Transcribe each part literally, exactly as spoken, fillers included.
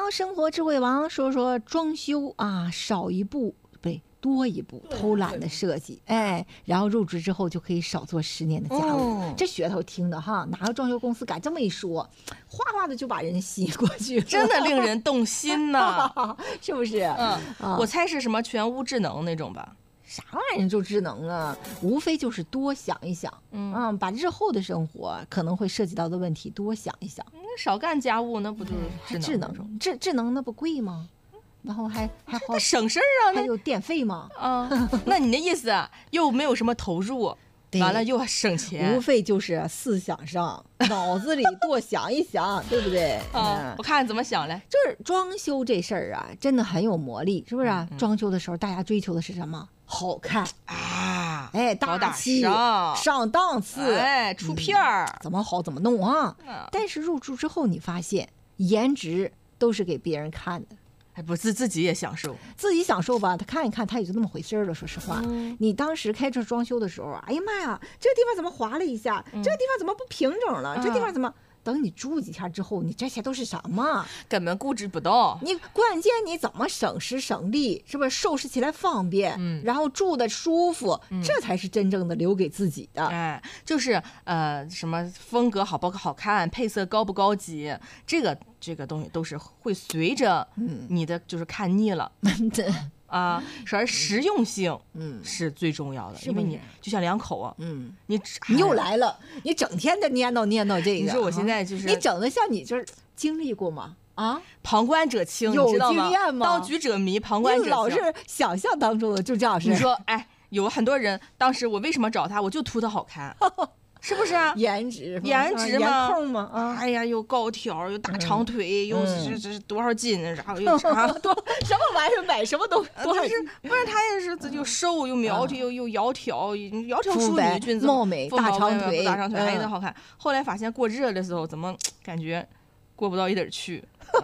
阳生活智慧王说说装修啊，少一步不对，多一步偷懒的设计，哎，然后入职之后就可以少做十年的家务。哦、这噱头听的哈，哪个装修公司敢这么一说，哗哗的就把人吸过去， 真的令人动心呐， 是不是？ 嗯，啊、我猜是什么全屋智能那种吧。 啥玩意儿就智能啊？无非就是多想一想，嗯，啊、把日后的生活可能会涉及到的问题多想一想。 嗯、少干家务那不就是智能？ 智能智智能那不贵吗？然后还还好省事儿啊， 还有电费吗？ 啊，那你的意思啊，又没有什么投入，完了又省钱， 无非就是思想上脑子里多想一想，对不对？ 啊，我看怎么想嘞。 就是装修这事儿啊，真的很有魔力，是不是、啊？嗯、装修的时候大家追求的是什么？好看啊， 哎，大气上上档次， 哎，出片儿、 嗯，怎么好怎么弄啊？嗯、但是入住之后，你发现颜值都是给别人看的。 哎，不是自己也享受， 自己享受吧，他看一看，他也就那么回事了。说实话，嗯、你当时开始装修的时候，哎呀妈呀，这个地方怎么滑了一下？嗯、这个地方怎么不平整了？嗯、这个地方怎么？等你住几天之后，你这些都是什么？ 根本顾及不到。 你关键你怎么省时省力，是不是收拾起来方便？嗯，然后住的舒服，嗯、这才是真正的留给自己的。 哎，就是呃，什么风格好不好看，配色高不高级，这个这个东西都是会随着你的就是看腻了。对。啊，而实用性，嗯，是最重要的， 是因为你就像两口啊， 嗯， 你你又来了，你整天的念叨念叨这个， 你说我现在就是， 你整的像你就是经历过吗？啊， 旁观者清， 有你知道经验吗？ 当局者迷，旁观者清， 老是想象当中的，就这样是。 你说，哎，有很多人，当时我为什么找他，我就图他好看。是不是啊？ 颜值， 颜值吗？ 颜控吗？啊， 哎呀，又高挑，又大长腿，嗯、又这这多少斤，然后又长多什么玩意儿买什么都多少，是不是？他也是又瘦又苗条，又又窈窕，窈窕淑女，君子貌美，大长腿， 大长腿，哎，那好看。后来发现过日子的时候，怎么感觉过不到一点去？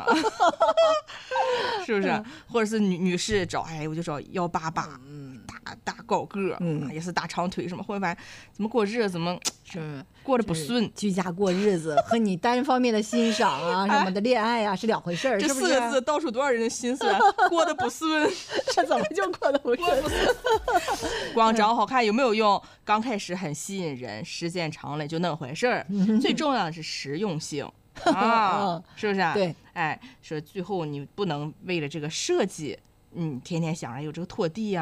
是不是？或者是女女士找，哎，我就找幺八八，大大高个，嗯，也是大长腿什么。后来发现怎么过日子怎么是过得不顺， 居家过日子和你单方面的欣赏啊什么的恋爱啊是两回事儿。 这四个字道出多少人的心酸？过得不顺， 这怎么就过得不顺？ 光长好看有没有用？刚开始很吸引人，时间长了就那回事儿。最重要的是实用性。啊，是不是啊？ 对， 哎，说最后你不能为了这个设计，嗯，天天想着有这个拖地啊。